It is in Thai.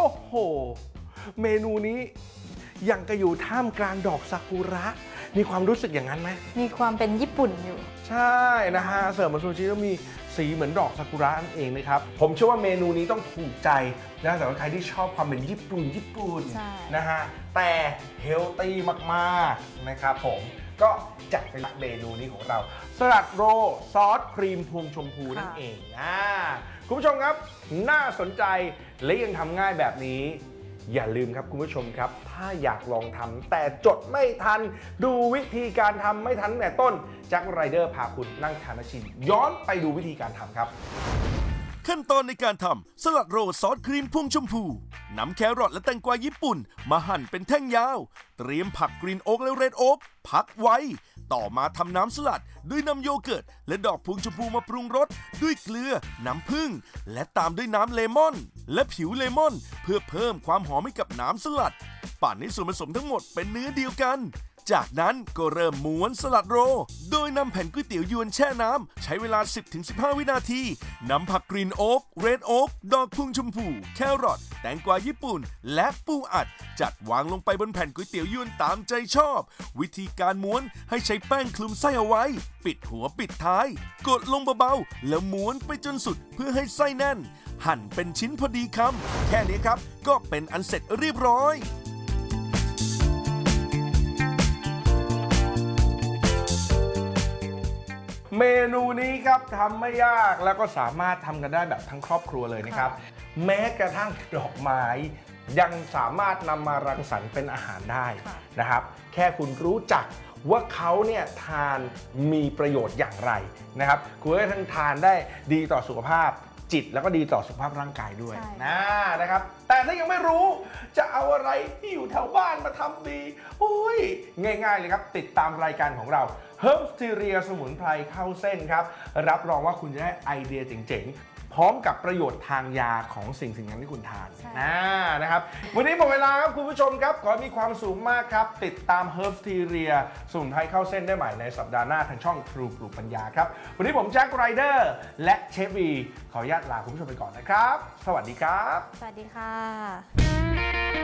อ้โหเมนูนี้ยังกระอยู่ท่ามกลางดอกซากุระมีความรู้สึกอย่างนั้นไหมมีความเป็นญี่ปุ่นอยู่ใช่นะฮะเสิร์ฟมาซูชิแล้วมีสีเหมือนดอกซากุระนั่นเองนะครับผมเชื่อว่าเมนูนี้ต้องถูกใจนะสำหรับใครที่ชอบความเป็นญี่ปุ่นนะฮะแต่เฮลตี้มากๆนะครับผมก็จัดเป็นเมนูนี้ของเราสลัดโรลซอสครีมพวงชมพูนั่นเองคุณผู้ชมครับน่าสนใจและยังทำง่ายแบบนี้อย่าลืมครับคุณผู้ชมครับถ้าอยากลองทำแต่จดไม่ทันดูวิธีการทำไม่ทันแต่ต้นแจ็คไรเดอร์พาคุณนั่งทานชิมย้อนไปดูวิธีการทำครับขั้นตอนในการทำสลัดโรลซอสครีมพวงชมพูนำแครอทและแตงกวาญี่ปุ่นมาหั่นเป็นแท่งยาวเตรียมผักกรีนโอ๊กและเรดโอ๊กพักไว้ต่อมาทำน้ำสลัดด้วยนำโยเกิร์ตและดอกพวงชมพูมาปรุงรสด้วยเกลือน้ำผึ้งและตามด้วยน้ำเลมอนและผิวเลมอนเพื่อเพิ่มความหอมให้กับน้ำสลัดปั่นให้ส่วนผสมทั้งหมดเป็นเนื้อเดียวกันจากนั้นก็เริ่มม้วนสลัดโรลโดยนำแผ่นก๋วยเตี๋ยวยวนแช่น้ำใช้เวลา 10-15 วินาทีนำผักกรีนโอ๊กเรดโอ๊กดอกพวงชมพูแครอทแตงกวาญี่ปุ่นและปูอัดจัดวางลงไปบนแผ่นก๋วยเตี๋ยวยวนตามใจชอบวิธีการม้วนให้ใช้แป้งคลุมไส้เอาไว้ปิดหัวปิดท้ายกดลงเบาๆแล้วม้วนไปจนสุดเพื่อให้ไส้แน่นหั่นเป็นชิ้นพอดีคำแค่นี้ครับก็เป็นอันเสร็จเรียบร้อยเมนูนี้ครับทำไม่ยากแล้วก็สามารถทำกันได้แบบทั้งครอบครัวเลยนะครับแม้กระทั่งดอกไม้ยังสามารถนำมารังสรรค์เป็นอาหารได้นะครับแค่คุณรู้จักว่าเขาเนี่ยทานมีประโยชน์อย่างไรนะครับคุณก็ทั้งทานได้ดีต่อสุขภาพจิตแล้วก็ดีต่อสุขภาพร่างกายด้วยนะครับแต่ถ้ายังไม่รู้จะเอาอะไรที่อยู่แถวบ้านมาทำดีโอ้ยง่ายๆเลยครับติดตามรายการของเราHerbsteria สมุนไพรเข้าเส้นครับรับรองว่าคุณจะได้ไอเดียเจ๋งๆพร้อมกับประโยชน์ทางยาของสิ่งนั้นที่คุณทานนะครับวันนี้หมดเวลาครับคุณผู้ชมครับขอมีความสุขมากครับติดตาม Herbsteria สมุนไพรเข้าเส้นได้ใหม่ในสัปดาห์หน้าทางช่อง True ปลูกปัญญาครับวันนี้ผมแจ็คไรเดอร์และเชฟวีขออนุญาตลาคุณผู้ชมไปก่อนนะครับสวัสดีครับสวัสดีค่ะ